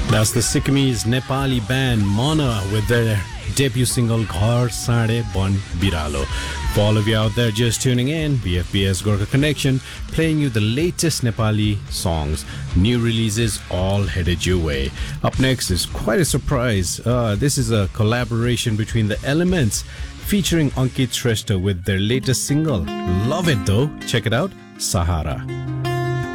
That's the Sikkimese Nepali band Mana with their debut single Ghar Sade Ban Biralo. For all of you out there just tuning in, BFBS Gorkha Connection, playing you the latest Nepali songs, new releases all headed your way. Up next is quite a surprise. This is a collaboration between the Elements featuring Ankit Shrestha with their latest single. Love it though. Check it out, Sahara.